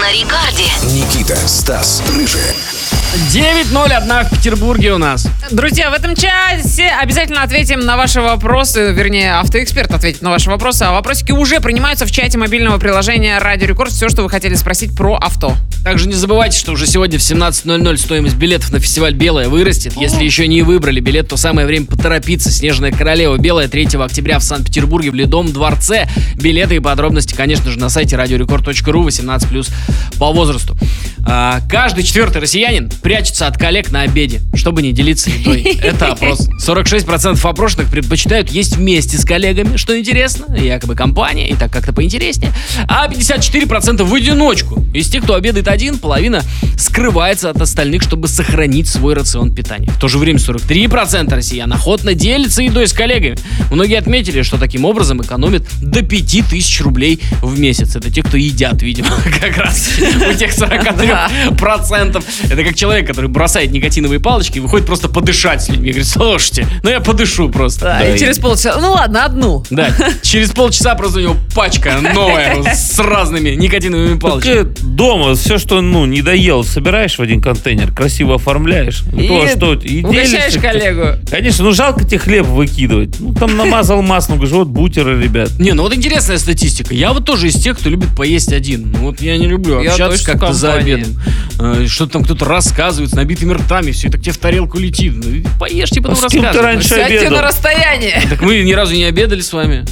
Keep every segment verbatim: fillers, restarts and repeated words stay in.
на рекорде. Никита, Стас, Рыжий. девять ноль один в Петербурге у нас. Друзья, в этом часе обязательно ответим на ваши вопросы. Вернее, автоэксперт ответит на ваши вопросы. А вопросики уже принимаются в чате мобильного приложения Радио Рекорд. Все, что вы хотели спросить про авто. Также не забывайте, что уже сегодня в семнадцать ноль ноль стоимость билетов на фестиваль «Белая» вырастет. Если еще не выбрали билет, то самое время поторопиться. «Снежная королева» «Белая» третьего октября в Санкт-Петербурге в Ледовом дворце. Билеты и подробности, конечно же, на сайте радиорекорд точка ру, восемнадцать плюс по возрасту. А, каждый четвертый россиянин прячется от коллег на обеде, чтобы не делиться едой. Это опрос. сорок шесть процентов опрошенных предпочитают есть вместе с коллегами, что интересно, якобы компания, и так как-то поинтереснее. А пятьдесят четыре процента в одиночку. Из тех, кто обедает один, половина скрывается от остальных, чтобы сохранить свой рацион питания. В то же время сорок три процента россиян охотно делятся едой с коллегами. Многие отметили, что таким образом экономят до пяти тысяч рублей в месяц. Это те, кто едят, видимо, как раз у тех сорок три процентов. Это как человек, который бросает никотиновые палочки и выходит просто подышать с людьми. Говорит, слушайте, ну я подышу просто. Да, Да, и через полчаса, ну ладно, одну. Да, через полчаса просто у него пачка новая с разными никотиновыми палочками. Так, э, дома все, что ну не доел, собираешь в один контейнер, красиво оформляешь. И то, что, и угощаешь делишься. коллегу. Конечно, ну жалко тебе хлеб выкидывать. Ну там намазал маслом, говоришь, вот бутеры, ребят. Не, ну вот интересная статистика. Я вот тоже из тех, кто любит поесть один. Ну вот я не люблю Я общаться точно как-то в за компании. обедом. Э, Что-то там кто-то рассказывает с набитыми ртами, все это к тебе в тарелку летит. Ну, поешьте, потом А с кем ты рассказывай. раньше Сядьте обедал? на расстояние. Так мы ни разу не обедали с вами.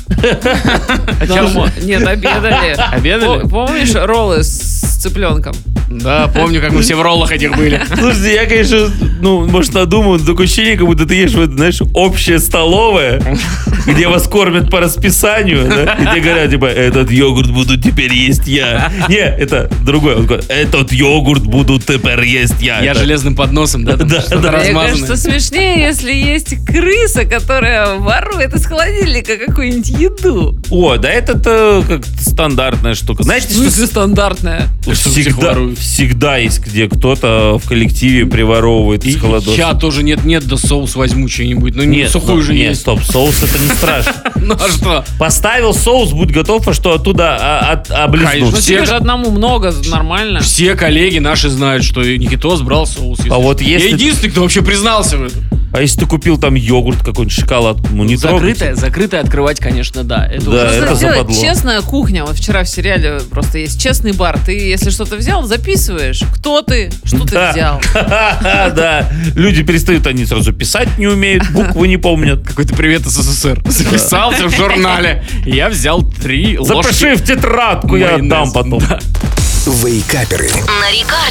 Норма- Нет, обедали. Обедали? По- Помнишь роллы с цыпленком? Да, помню, как мы все в роллах этих были. Слушайте, я, конечно, ну, может, надумаю, но такое ощущение, как будто ты ешь, вот, знаешь, общая столовая, где вас кормят по расписанию, да? И тебе говорят, типа, этот йогурт буду теперь есть я. Не, это другой. Он говорит, этот йогурт буду теперь есть я. Я Это- железным подносом, да, там Да, что-то да. Мне размазанное. кажется, смешнее, если есть крыса, которая ворует из холодильника какую-нибудь еду. О, да это как стандартная штука. Знаете, В смысле стандартная? Что всех всегда, воруют? всегда есть, где кто-то в коллективе приворовывает из И холодильника. я тоже нет-нет, да соус возьму что-нибудь. Ну, не Нет, сухую ну, же нет, есть. стоп, соус это не страшно. Ну, а что? Поставил соус, будь готов, а что оттуда а, от, Конечно. облизнуть. Ну Все- тебе же одному много, нормально. Все коллеги наши знают, что Никитос брал соус. если А вот что. если- Я единственный, кто вообще признался в этом. А если ты купил там йогурт, какой-нибудь шоколад, ну не Закрытое, трогайте. закрытое открывать, конечно, да. Это Да, уже это Просто сделать западло. честная кухня. Вот вчера в сериале просто есть честный бар. Ты, если что-то взял, записываешь. Кто ты, что ты Да. взял. Да, люди перестают, они сразу писать не умеют, буквы не помнят. какой-то привет СССР. Записался в журнале. Я взял три ложки. Запиши в тетрадку, я майонеза. отдам потом. Да. Вейкаперы. На рекорде.